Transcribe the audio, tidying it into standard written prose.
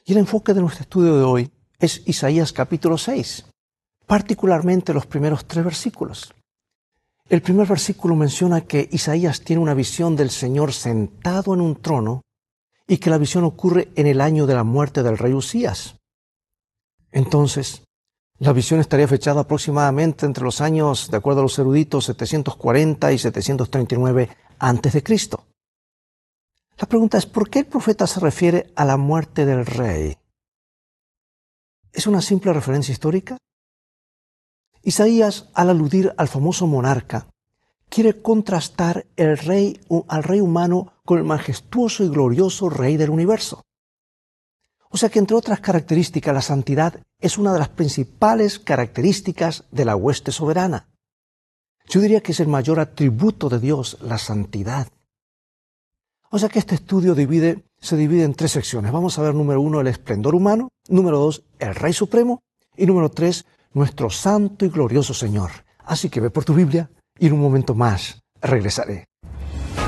Y el enfoque de nuestro estudio de hoy es Isaías capítulo 6, particularmente los primeros 3 versículos. El primer versículo menciona que Isaías tiene una visión del Señor sentado en un trono y que la visión ocurre en el año de la muerte del rey Usías. Entonces, la visión estaría fechada aproximadamente entre los años, de acuerdo a los eruditos, 740 y 739 a.C. La pregunta es, ¿por qué el profeta se refiere a la muerte del rey? ¿Es una simple referencia histórica? Isaías, al aludir al famoso monarca, quiere contrastar al rey humano con el majestuoso y glorioso rey del universo. O sea que, entre otras características, la santidad es una de las principales características de la hueste soberana. Yo diría que es el mayor atributo de Dios, la santidad. O sea que este estudio se divide en 3 secciones. Vamos a ver, número 1, el esplendor humano, número 2, el Rey Supremo, y número 3, nuestro santo y glorioso Señor. Así que ve por tu Biblia y en un momento más regresaré.